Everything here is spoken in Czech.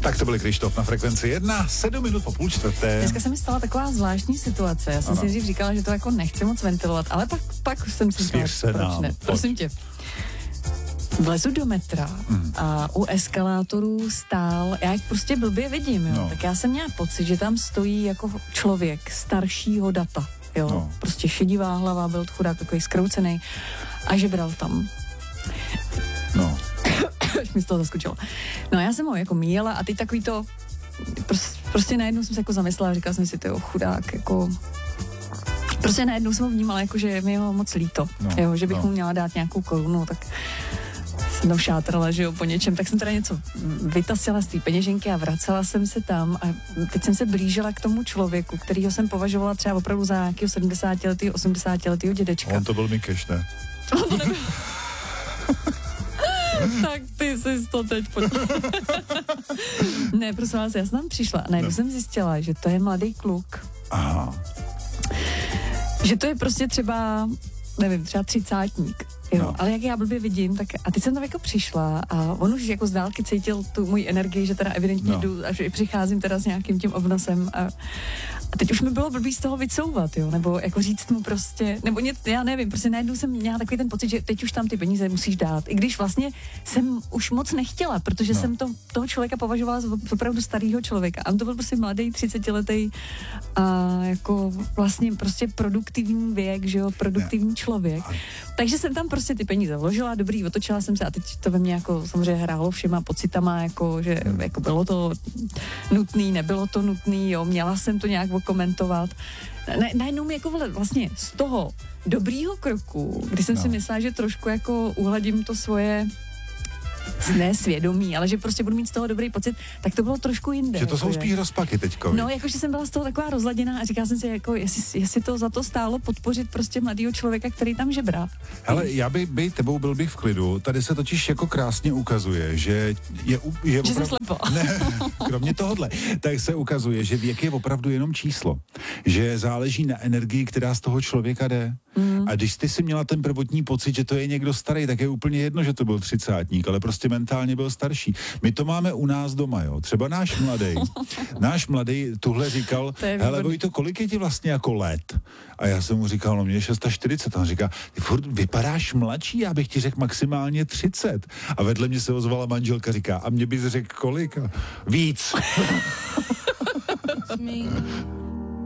Tak to byl Krištof na Frekvenci 1, 7 minut po 3:30. Dneska se mi stala taková zvláštní situace. Já jsem si nejdřív říkala, že to jako nechci moc ventilovat, ale pak jsem si říkala, proč ne. Prosím tě. Vlezu do metra a u eskalátorů stál, já jak prostě blbě vidím, jo, tak já jsem měla pocit, že tam stojí jako člověk staršího data, jo, prostě šedivá hlava, byl chudák takový zkroucený a žebral tam. Až mi z toho zaskočilo. No já jsem ho jako míjela a teď takový to, prostě najednou jsem se jako zamyslela, říkala jsem si, to chudák, jako... Prostě najednou jsem ho vnímala, jako, že je mi ho moc líto, jo, že bych mu měla dát nějakou korunu, tak jsem tam šátrala, že jo, po něčem, tak jsem teda něco vytasila z té peněženky a vracela jsem se tam a teď jsem se blížila k tomu člověku, kterýho jsem považovala třeba opravdu za nějakého 70letého, 80letého dědečka. On to byl Mikeš, ne? Tak ty jsi to teď Ne, prosím vás, já jsem tam přišla a najednou jsem zjistila, že to je mladý kluk. Aha. Že to je prostě třeba, nevím, třeba 30. Jo, ale jak já blbě vidím, tak a teď jsem tam jako přišla a on už jako z dálky cítil tu můj energii, že teda evidentně jdu a že přicházím teda s nějakým tím obnosem a teď už mi bylo blbý z toho vycouvat, jo, nebo jako říct mu prostě, nebo já nevím, prostě najednou jsem měla takový ten pocit, že teď už tam ty peníze musíš dát, i když vlastně jsem už moc nechtěla, protože jsem toho člověka považovala za opravdu starýho člověka a on to byl prostě mladý 30letý a jako vlastně prostě produktivní věk, že jo, produktivní člověk. Takže jsem tam prostě ty peníze vložila, dobrý, otočila jsem se a teď to ve mně jako samozřejmě hrálo všema pocitama, jako, že jako bylo to nutný, nebylo to nutný, jo, měla jsem to nějak okomentovat. Najednou mi jako vlastně z toho dobrýho kroku, kdy jsem si myslela, že trošku jako uhladím to svoje ne svědomí, ale že prostě budu mít z toho dobrý pocit, tak to bylo trošku jinde. Že to jsou spíš rozpaky teďko. No, jakože jsem byla z toho taková rozladěná a říkala jsem si, jako, jestli to za to stálo podpořit prostě mladýho člověka, který tam žebrá. Hele, já by tebou byl bych v klidu. Tady se totiž jako krásně ukazuje, že je že opravdu... jsem slepo. Ne, kromě tohohle, tak se ukazuje, že věk je opravdu jenom číslo. Že záleží na energii, která z toho člověka jde. A když ty si měla ten prvotní pocit, že to je někdo starý, tak je úplně jedno, že to byl 30, ale prostě mentálně byl starší. My to máme u nás doma, jo. Třeba náš mladý tuhle říkal, hele Vojto, kolik je ti vlastně jako let? A já jsem mu říkal, no mě je 640. A on říká, ty furt vypadáš mladší, já bych ti řekl maximálně 30. A vedle mě se ozvala manželka, říká, a mě bys řekl kolik? Víc.